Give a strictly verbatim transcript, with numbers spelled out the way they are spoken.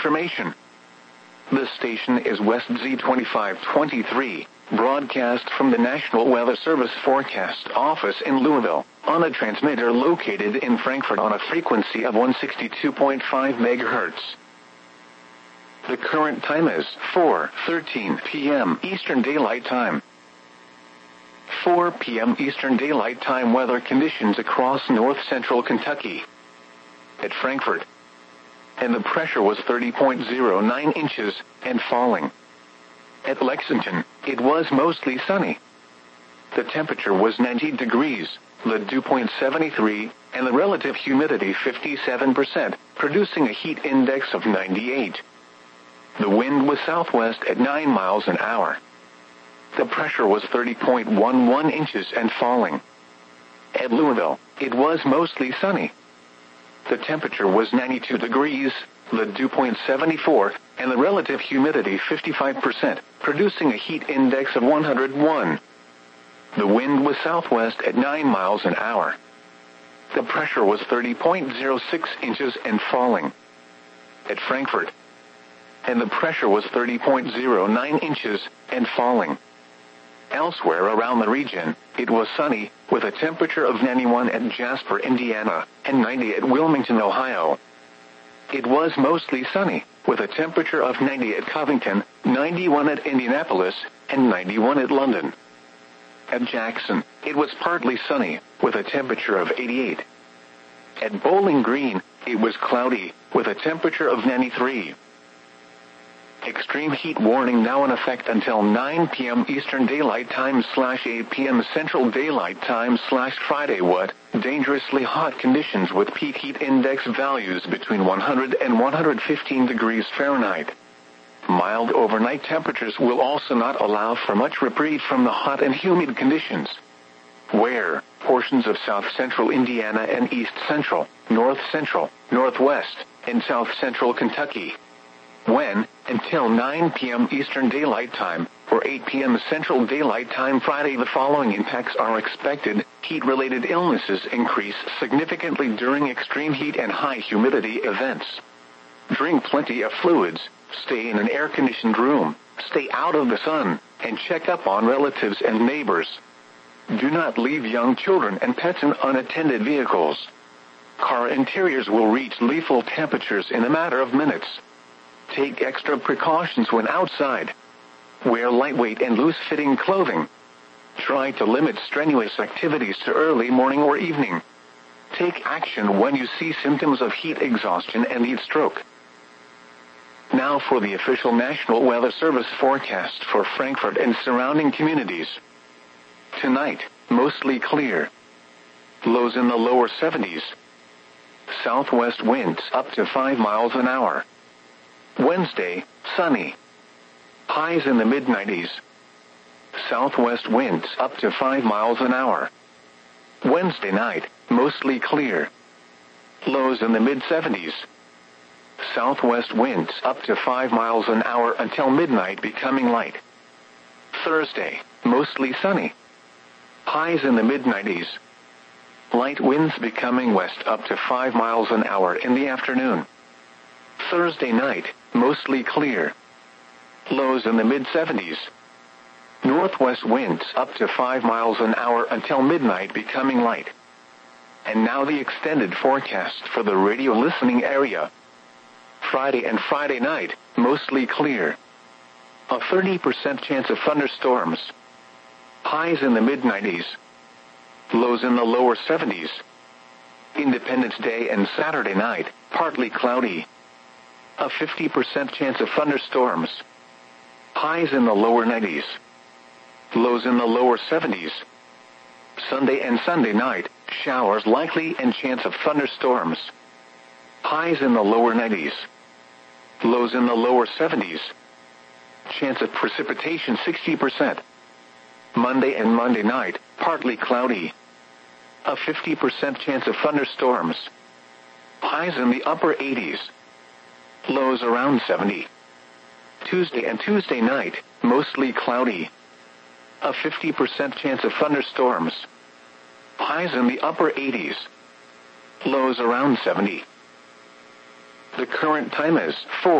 information. This station is West Z twenty-five twenty-three, broadcast from the National Weather Service Forecast Office in Louisville, on a transmitter located in Frankfort on a frequency of one sixty-two point five megahertz. The current time is four thirteen p m Eastern Daylight Time. four p m Eastern Daylight Time weather conditions across north-central Kentucky. At Frankfort, and the pressure was thirty point zero nine inches, and falling. At Lexington, it was mostly sunny. The temperature was ninety degrees, the dew point seventy-three, and the relative humidity fifty-seven percent, producing a heat index of ninety-eight. The wind was southwest at nine miles an hour. The pressure was thirty point one one inches and falling. At Louisville, it was mostly sunny. The temperature was ninety-two degrees, the dew point seventy-four, and the relative humidity fifty-five percent, producing a heat index of one hundred one. The wind was southwest at nine miles an hour. The pressure was thirty point zero six inches and falling. At Frankfort, and the pressure was thirty point zero nine inches and falling. Elsewhere around the region, it was sunny, with a temperature of ninety-one at Jasper, Indiana, and ninety at Wilmington, Ohio. It was mostly sunny, with a temperature of ninety at Covington, ninety-one at Indianapolis, and ninety-one at London. At Jackson, it was partly sunny, with a temperature of eighty-eight. At Bowling Green, it was cloudy, with a temperature of ninety-three. Extreme heat warning now in effect until nine p m Eastern Daylight Time slash eight p m Central Daylight Time slash Friday. What? Dangerously hot conditions with peak heat index values between one hundred and one hundred fifteen degrees Fahrenheit. Mild overnight temperatures will also not allow for much reprieve from the hot and humid conditions. Where? Portions of south-central Indiana and east-central, north-central, northwest, and south-central Kentucky. When? Until nine p m Eastern Daylight Time, or eight p m Central Daylight Time Friday. The following impacts are expected. Heat-related illnesses increase significantly during extreme heat and high humidity events. Drink plenty of fluids, stay in an air-conditioned room, stay out of the sun, and check up on relatives and neighbors. Do not leave young children and pets in unattended vehicles. Car interiors will reach lethal temperatures in a matter of minutes. Take extra precautions when outside. Wear lightweight and loose-fitting clothing. Try to limit strenuous activities to early morning or evening. Take action when you see symptoms of heat exhaustion and heat stroke. Now for the official National Weather Service forecast for Frankfort and surrounding communities. Tonight, mostly clear. Lows in the lower seventies. Southwest winds up to five miles an hour. Wednesday, sunny. Highs in the mid nineties. Southwest winds up to five miles an hour. Wednesday night, mostly clear. Lows in the mid seventies. Southwest winds up to five miles an hour until midnight, becoming light. Thursday, mostly sunny. Highs in the mid nineties. Light winds becoming west up to five miles an hour in the afternoon. Thursday night, mostly clear. Lows in the mid seventies. Northwest winds up to five miles an hour until midnight, becoming light. And now the extended forecast for the radio listening area. Friday and Friday night, mostly clear. A thirty percent chance of thunderstorms. Highs in the mid nineties. Lows in the lower seventies. Independence Day and Saturday night, partly cloudy. A fifty percent chance of thunderstorms. Highs in the lower nineties. Lows in the lower seventies. Sunday and Sunday night, showers likely and chance of thunderstorms. Highs in the lower nineties. Lows in the lower seventies. Chance of precipitation sixty percent. Monday and Monday night, partly cloudy. A fifty percent chance of thunderstorms. Highs in the upper eighties. Lows around seventy. Tuesday and Tuesday night, mostly cloudy. A fifty percent chance of thunderstorms. Highs in the upper eighties. Lows around seventy. The current time is four